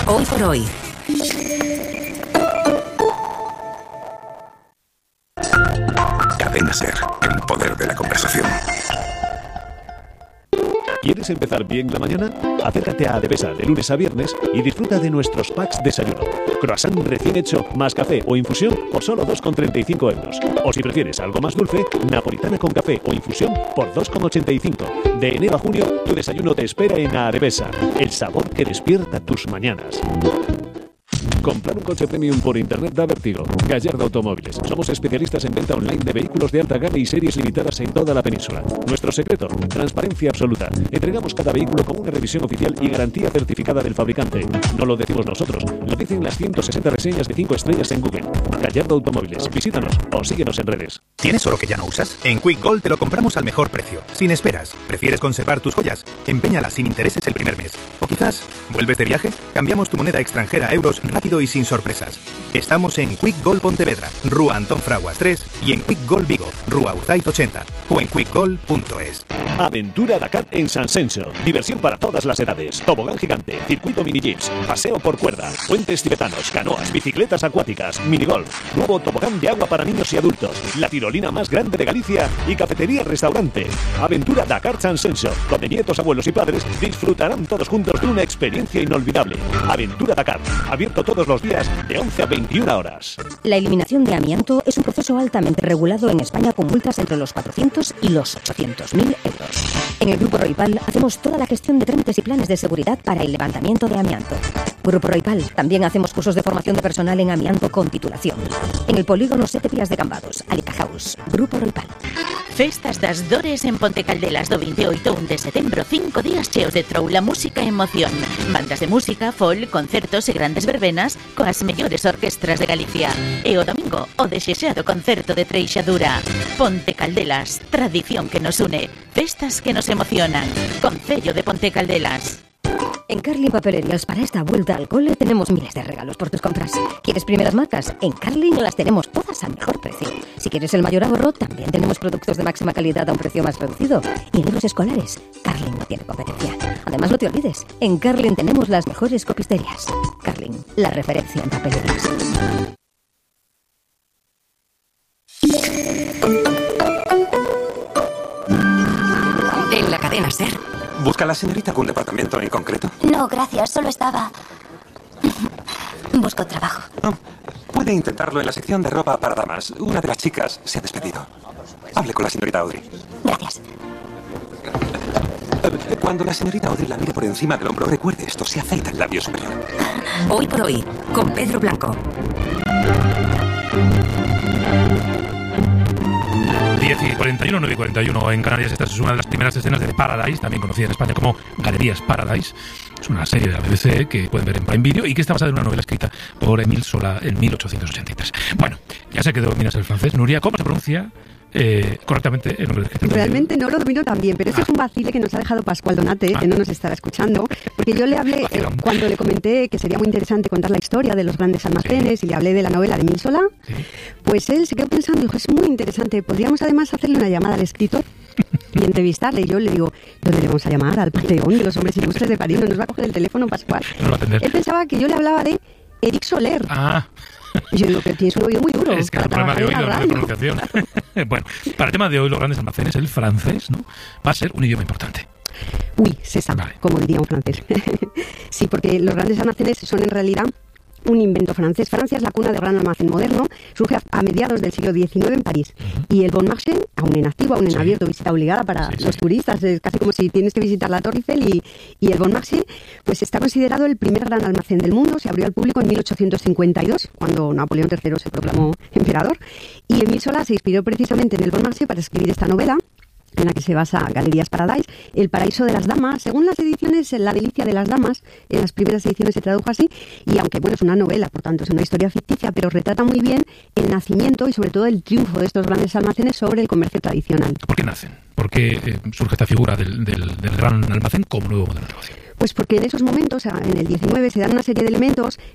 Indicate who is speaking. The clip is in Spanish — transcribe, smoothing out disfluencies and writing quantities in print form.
Speaker 1: Hoy por hoy.
Speaker 2: Cadena Ser, el poder de la conversación.
Speaker 3: ¿Quieres empezar bien la mañana? Acércate a Adevesa de lunes a viernes y disfruta de nuestros packs desayuno. Croissant recién hecho, más café o infusión por solo 2,35 €. O si prefieres algo más dulce, napolitana con café o infusión por 2,85. De enero a junio, tu desayuno te espera en Adevesa. El sabor que despierta tus mañanas. Comprar un coche premium por internet da vértigo. Gallardo Automóviles. Somos especialistas en venta online de vehículos de alta gama y series limitadas en toda la península. Nuestro secreto, transparencia absoluta. Entregamos cada vehículo con una revisión oficial y garantía certificada del fabricante. No lo decimos nosotros, lo dicen las 160 reseñas de 5 estrellas en Google. Gallardo Automóviles. Visítanos o síguenos en redes.
Speaker 4: ¿Tienes oro que ya no usas? En Quick Gold te lo compramos al mejor precio, sin esperas. ¿Prefieres conservar tus joyas? Empeñalas sin intereses el primer mes. O quizás, ¿vuelves de viaje? Cambiamos tu moneda extranjera a euros rápido y sin sorpresas. Estamos en Quick Gold Pontevedra, Rúa Antón Fraguas 3 y en Quick Gold Vigo, Rúa Uzaiz 80 o en quickgold.es.
Speaker 3: Aventura Dakar en San Senso. Diversión para todas las edades. Tobogán gigante, circuito mini jeeps, paseo por cuerda, puentes tibetanos, canoas, bicicletas acuáticas, minigolf, nuevo tobogán de agua para niños y adultos, la tirolina más grande de Galicia y cafetería-restaurante. Aventura Dakar San Senso, donde nietos, abuelos y padres disfrutarán todos juntos de una experiencia inolvidable. Aventura Dakar, abierto todos los días de 11 a 21 horas.
Speaker 5: La eliminación de amianto es un proceso altamente regulado en España con multas entre los 400 y los 800.000 euros. En el Grupo Roipal hacemos toda la gestión de trámites y planes de seguridad para el levantamiento de amianto. Grupo Roipal también hacemos cursos de formación de personal en amianto con titulación. En el polígono 7 Pías de Cambados, Alicajaus, Grupo Roipal.
Speaker 6: Festas das Dores en Ponte Caldelas do 28 a 1 de setembro, 5 días cheos de troula, música e emoción. Bandas de música, folk, concertos e grandes verbenas coas mellores orquestras de Galicia. E o domingo, o desexado concerto de Treixadura. Ponte Caldelas, tradición que nos une, festas que nos emocionan. Concello de Ponte Caldelas.
Speaker 5: En Carlin Papelerías para esta vuelta al cole tenemos miles de regalos por tus compras. ¿Quieres primeras marcas? En Carlin las tenemos todas al mejor precio. Si quieres el mayor ahorro, también tenemos productos de máxima calidad a un precio más reducido. Y en libros escolares, Carlin no tiene competencia. Además, no te olvides, en Carlin tenemos las mejores copisterias. Carlin, la referencia en papelerías.
Speaker 1: En la cadena Ser.
Speaker 2: ¿Busca la señorita algún departamento en concreto?
Speaker 7: No, gracias, solo estaba... Busco trabajo.
Speaker 2: Oh, puede intentarlo en la sección de ropa para damas. Una de las chicas se ha despedido. Hable con la señorita Audrey.
Speaker 7: Gracias.
Speaker 2: Cuando la señorita Audrey la mire por encima del hombro, recuerde esto, se afeita el labio superior.
Speaker 1: Hoy por hoy, con Pedro Blanco.
Speaker 8: 10:41, 9:41 en Canarias. Esta es una de las primeras escenas de The Paradise, también conocida en España como Galerías Paradise. Es una serie de la BBC que pueden ver en Prime Video y que está basada en una novela escrita por Émile Zola en 1883. Bueno, ya sé que dominas el francés. Nuria, ¿cómo se pronuncia correctamente el nombre del escritor?
Speaker 9: Realmente no lo domino tan bien, pero eso es un vacile que nos ha dejado Pascual Donate, que no nos estará escuchando, porque yo le hablé, cuando le comenté que sería muy interesante contar la historia de los grandes almacenes, y le hablé de la novela de Émile Zola, pues él se quedó pensando y dijo, es muy interesante, podríamos además hacerle una llamada al escritor y entrevistarle. Y yo le digo, ¿dónde le vamos a llamar? Al Panteón de los Hombres Ilustres de París. No nos va a coger el teléfono, Pascual.
Speaker 8: No lo va a atender.
Speaker 9: Él pensaba que yo le hablaba de Éric Soler. Y yo digo, pero tienes un oído muy duro.
Speaker 8: Es que el problema de oído no es de pronunciación. Bueno, para el tema de hoy, los grandes almacenes, el francés, ¿no? Va a ser un idioma importante.
Speaker 9: Uy, se sabe, como diría un francés. Sí, porque los grandes almacenes son en realidad un invento francés. Francia es la cuna del gran almacén moderno. Surge a mediados del siglo XIX en París. Y el Bon Marché, aún en activo, aún en abierto, visita obligada para los turistas. Es casi como si tienes que visitar la Torre Eiffel. Y el Bon Marché, pues está considerado el primer gran almacén del mundo. Se abrió al público en 1852, cuando Napoleón III se proclamó emperador. Y Émile Zola se inspiró precisamente en el Bon Marché para escribir esta novela, en la que se basa Galerías Paradise, El paraíso de las damas. Según las ediciones, La delicia de las damas, en las primeras ediciones se tradujo así, y aunque bueno, es una novela, por tanto es una historia ficticia, pero retrata muy bien el nacimiento y sobre todo el triunfo de estos grandes almacenes sobre el comercio tradicional.
Speaker 8: ¿Por qué nacen? ¿Por qué surge esta figura del gran almacén como nuevo modelo de negocio?
Speaker 9: Pues porque en esos momentos, en el 19, se dan una serie de elementos